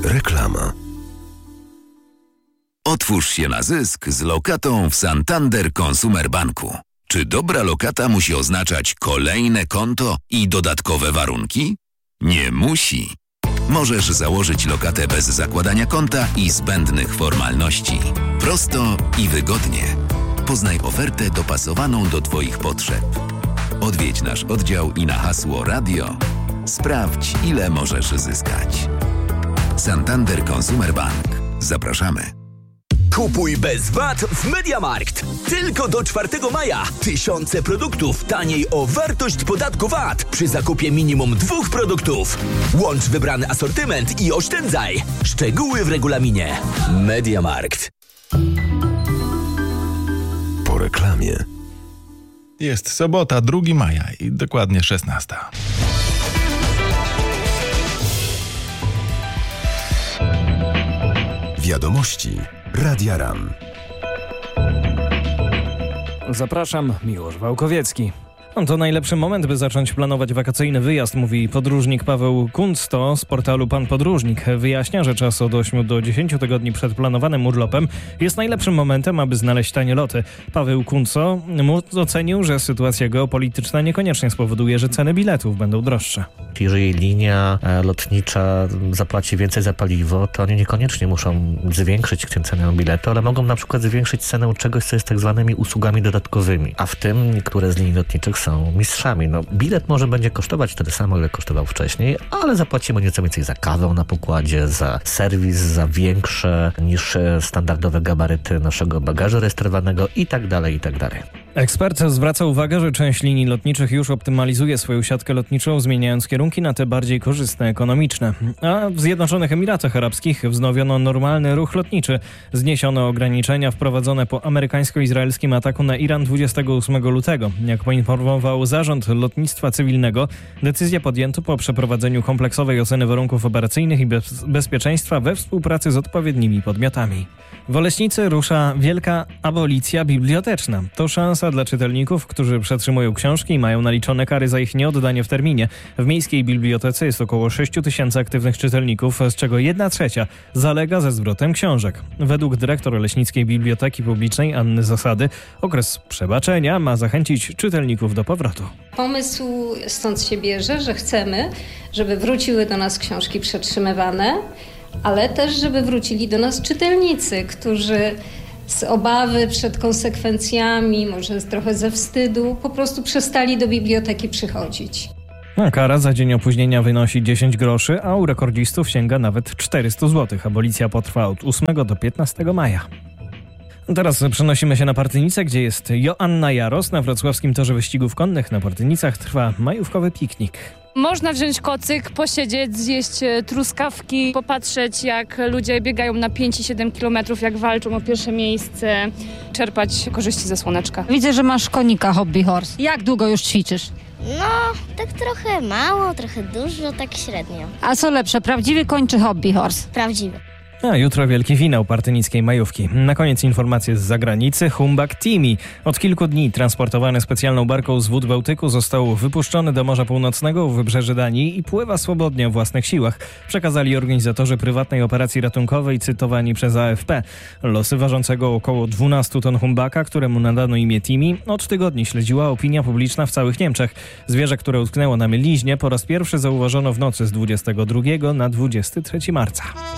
Reklama. Otwórz się na zysk z lokatą w Santander Consumer Banku. Czy dobra lokata musi oznaczać kolejne konto i dodatkowe warunki? Nie musi. Możesz założyć lokatę bez zakładania konta i zbędnych formalności. Prosto i wygodnie. Poznaj ofertę dopasowaną do Twoich potrzeb. Odwiedź nasz oddział i na hasło radio sprawdź, ile możesz zyskać. Santander Consumer Bank. Zapraszamy. Kupuj bez VAT w MediaMarkt. Tylko do 4 maja. Tysiące produktów taniej o wartość podatku VAT przy zakupie minimum 2 produktów. Łącz wybrany asortyment i oszczędzaj. Szczegóły w regulaminie. MediaMarkt. Po reklamie. Jest sobota, 2 maja i dokładnie 16. Wiadomości Radia RAM. Zapraszam, Miłosz Wałkowiecki. To najlepszy moment, by zacząć planować wakacyjny wyjazd, mówi podróżnik Paweł Kunsto z portalu Pan Podróżnik. Wyjaśnia, że czas od 8 do 10 tygodni przed planowanym urlopem jest najlepszym momentem, aby znaleźć tanie loty. Paweł Kunsto ocenił, że sytuacja geopolityczna niekoniecznie spowoduje, że ceny biletów będą droższe. Jeżeli linia lotnicza zapłaci więcej za paliwo, to oni niekoniecznie muszą zwiększyć cenę biletu, ale mogą na przykład zwiększyć cenę czegoś, co jest tak zwanymi usługami dodatkowymi. A w tym niektóre z linii lotniczych są mistrzami. Bilet może będzie kosztować tyle samo, ile kosztował wcześniej, ale zapłacimy nieco więcej za kawę na pokładzie, za serwis, za większe niż standardowe gabaryty naszego bagażu rejestrowanego i tak dalej, i tak dalej. Ekspert zwraca uwagę, że część linii lotniczych już optymalizuje swoją siatkę lotniczą, zmieniając kierunki na te bardziej korzystne ekonomiczne. A w Zjednoczonych Emiratach Arabskich wznowiono normalny ruch lotniczy. Zniesiono ograniczenia wprowadzone po amerykańsko-izraelskim ataku na Iran 28 lutego. Jak poinformował Zarząd Lotnictwa Cywilnego, decyzję podjęto po przeprowadzeniu kompleksowej oceny warunków operacyjnych i bezpieczeństwa we współpracy z odpowiednimi podmiotami. W Oleśnicy rusza wielka abolicja biblioteczna. To szansa dla czytelników, którzy przetrzymują książki i mają naliczone kary za ich nieoddanie w terminie. W miejskiej bibliotece jest około 6 000 aktywnych czytelników, z czego 1/3 zalega ze zwrotem książek. Według dyrektor Oleśnickiej Biblioteki Publicznej Anny Zasady okres przebaczenia ma zachęcić czytelników do powrotu. Pomysł stąd się bierze, że chcemy, żeby wróciły do nas książki przetrzymywane, ale też, żeby wrócili do nas czytelnicy, którzy z obawy przed konsekwencjami, może trochę ze wstydu, po prostu przestali do biblioteki przychodzić. Kara za dzień opóźnienia wynosi 10 groszy, a u rekordzistów sięga nawet 400 zł. Abolicja potrwa od 8 do 15 maja. Teraz przenosimy się na Partynicę, gdzie jest Joanna Jaros. Na wrocławskim torze wyścigów konnych na Partynicach trwa majówkowy piknik. Można wziąć kocyk, posiedzieć, zjeść truskawki, popatrzeć jak ludzie biegają na 5 i 7 kilometrów, jak walczą o pierwsze miejsce, czerpać korzyści ze słoneczka. Widzę, że masz konika Hobby Horse. Jak długo już ćwiczysz? Tak trochę mało, trochę dużo, tak średnio. A co lepsze, prawdziwy koń czy Hobby Horse? Prawdziwy. A jutro wielki finał partynickiej majówki. Na koniec informacje z zagranicy. Humbug Timi. Od kilku dni transportowany specjalną barką z wód Bałtyku został wypuszczony do Morza Północnego u wybrzeży Danii i pływa swobodnie o własnych siłach. Przekazali organizatorzy prywatnej operacji ratunkowej cytowani przez AFP. Losy ważącego około 12 ton humbuga, któremu nadano imię Timi, od tygodni śledziła opinia publiczna w całych Niemczech. Zwierzę, które utknęło na mieliźnie, po raz pierwszy zauważono w nocy z 22 na 23 marca.